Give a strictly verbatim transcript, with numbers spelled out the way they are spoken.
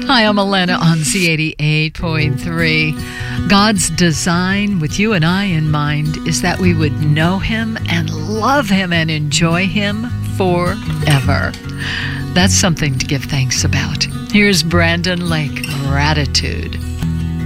Hi, I'm Elena on Z eighty-eight point three. God's design with you and I in mind is that we would know Him and love Him and enjoy Him forever. That's something to give thanks about. Here's Brandon Lake, Gratitude.